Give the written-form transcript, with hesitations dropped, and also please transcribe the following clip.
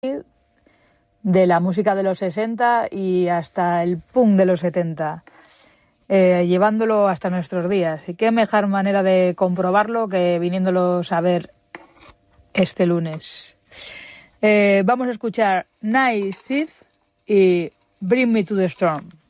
de la música de los 60 y hasta el punk de los 70, llevándolo hasta nuestros días. Y qué mejor manera de comprobarlo que viniéndolos a ver este lunes. Vamos a escuchar Night Shift y Bring Me to the Storm.